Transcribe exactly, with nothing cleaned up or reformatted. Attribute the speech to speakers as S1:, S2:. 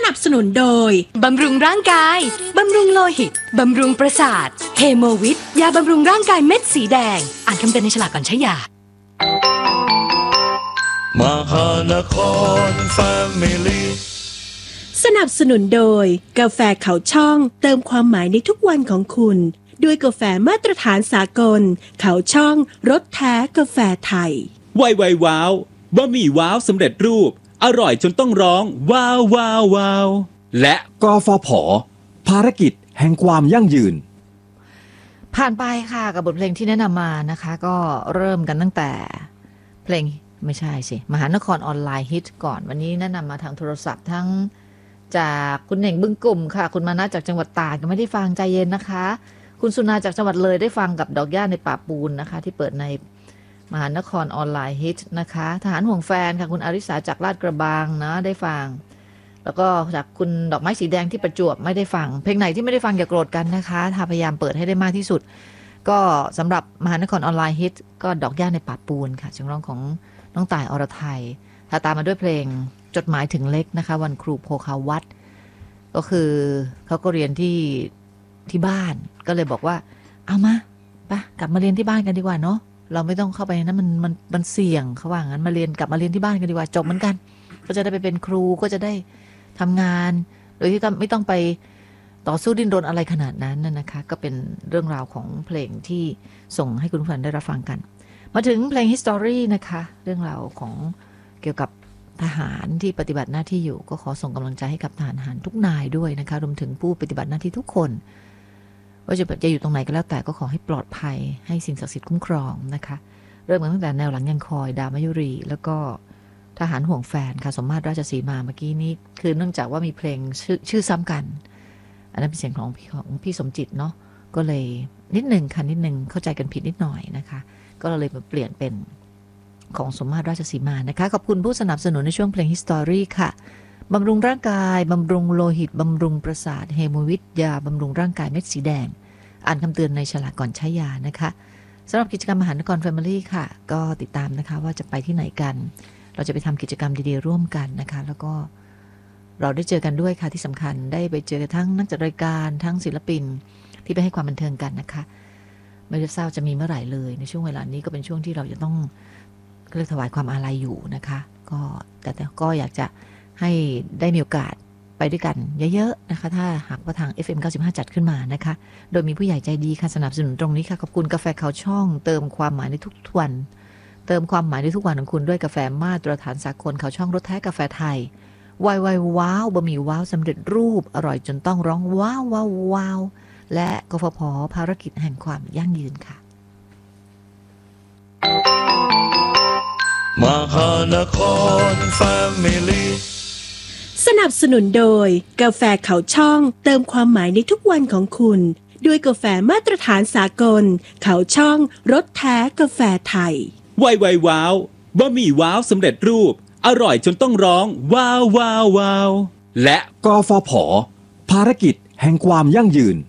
S1: นับสนุนโดย
S2: บำรุงร่างกายบำรุงโลหิตบำรุงประสาทเฮโมวิทยาบำรุงร่างกายเม็ดสีแดงอ่านคำเตือนในฉลากก่อนใช้ยาม
S3: หานครแฟมิลี่
S1: สนับสนุนโดยกาแฟเขาช่องเติมความหมายในทุกวันของคุณด้วยกาแฟมาตรฐานสากลเขาช่องรสแท้กาแฟไทย
S4: ไวไวว้าวบะหมี่ว้าวสำเร็จรูปอร่อยจนต้องร้องว้าวว้าวว้าวและ
S5: กฟผ.ภารกิจแห่งความยั่งยืน
S6: ผ่านไปค่ะกับบทเพลงที่แนะนำมานะคะก็เริ่มกันตั้งแต่เพลงไม่ใช่สิมหานครออนไลน์ฮิตก่อนวันนี้แนะนำมาทางโทรศัพท์ทั้งจากคุณเหน่งบึ้งกลุ่มค่ะคุณมานะจากจังหวัดตราดก็ไม่ได้ฟังใจเย็นนะคะคุณสุนาจากจังหวัดเลยได้ฟังกับดอกหญ้าในป่าปูนนะคะที่เปิดในมหานครออนไลน์ฮิตนะคะทหารห่วงแฟนค่ะคุณอาริสาจากลาดกระบังนะได้ฟังแล้วก็จากคุณดอกไม้สีแดงที่ประจวบไม่ได้ฟังเพลงไหนที่ไม่ได้ฟังอย่าโกรธกันนะคะถ้าพยายามเปิดให้ได้มากที่สุดก็สำหรับมหานครออนไลน์ฮิตก็ดอกหญ้าในป่าปูนค่ะเสียงร้องของน้องต่ายอรไทยถ้าตามมาด้วยเพลงจดหมายถึงเล็กนะคะวันครูโพคาวัดก็คือเขาก็เรียนที่ที่บ้านก็เลยบอกว่าเอามาไปกลับมาเรียนที่บ้านกันดีกว่าเนาะเราไม่ต้องเข้าไปนะมันมันมันเสี่ยงเขาว่างั้นมาเรียนกลับมาเรียนที่บ้านกันดีกว่าจบเหมือนกันก็จะได้ไปเป็นครูก็จะได้ทำงานโดยที่ไม่ต้องไปต่อสู้ดิ้นรนอะไรขนาดนั้นนะคะก็เป็นเรื่องราวของเพลงที่ส่งให้คุณผู้ฟังได้รับฟังกันมาถึงเพลง History นะคะเรื่องราวของเกี่ยวกับทหารที่ปฏิบัติหน้าที่อยู่ก็ขอส่งกำลังใจให้กับทหารทุกนายด้วยนะคะรวมถึงผู้ปฏิบัติหน้าที่ทุกคนว่าจะจะอยู่ตรงไหนก็แล้วแต่ก็ขอให้ปลอดภัยให้สิ่งศักดิ์สิทธิ์คุ้มครองนะคะเริ่มตั้งแต่แนวหลังยังคอยดาวมายุรีแล้วก็ทหารห่วงแฟนค่ะสมมาตรราชสีมาเมื่อกี้นี้คือเนื่องจากว่ามีเพลงชื่อชื่อซ้ำกันอันนั้นเป็นเสียงของพี่ของพี่สมจิตเนาะก็เลยนิดนึงค่ะนิดนึงเข้าใจกันผิดนิดหน่อยนะคะก็เลยมาเปลี่ยนเป็นของสมมาตรราชสีมานะคะขอบคุณผู้สนับสนุนในช่วงเพลง History ค่ะบำรุงร่างกายบำรุงโลหิตบำรุงประสาทเฮโมวิทยาบำรุงร่างกายเม็ดสีแดงอ่านคำเตือนในฉลากก่อนใช้ยานะคะสำหรับกิจกรรมมหานคร Family ค่ะก็ติดตามนะคะว่าจะไปที่ไหนกันเราจะไปทำกิจกรรมดีๆร่วมกันนะคะแล้วก็เราได้เจอกันด้วยค่ะที่สำคัญได้ไปเจอทั้งนักจัดรายการทั้งศิลปินที่ไปให้ความบันเทิงกันนะคะไม่ได้ทราบจะมีเมื่อไหร่เลยในช่วงเวลานี้ก็เป็นช่วงที่เราจะต้องเรียกถวายความอาลัยอยู่นะคะก็แต่แต่ก็อยากจะให้ได้มีโอกาสไปด้วยกันเยอะๆนะคะถ้าหากว่าทาง เอฟ เอ็ม เก้าสิบห้า จัดขึ้นมานะคะโดยมีผู้ใหญ่ใจดีค่ะสนับสนุนตรงนี้ค่ะขอบคุณกาแฟเขาช่องเติมความหมายในทุกวันเติมความหมายในทุกวันของคุณด้วยกาแฟมาตรฐานสากลเขาช่องรสแท้กาแฟไทยไวไวว้าวบะหมี่ว้าวสำเร็จรูปอร่อยจนต้องร้องว้าวว้าวว้าวและกฟผ.ภารกิจแห่งความยั่งยืนค่ะ
S3: มหานครแฟมิลี่
S1: สนับสนุนโดยกาแฟเขาช่องเติมความหมายในทุกวันของคุณด้วยกาแฟมาตรฐานสากลเขาช่องรสแท้กาแฟไทย
S4: ไวไวว้าวบะหมี่ว้าวสำเร็จรูปอร่อยจนต้องร้องว้าวว้าวว้าวและ
S5: กฟผ.ภารกิจแห่งความยั่งยืน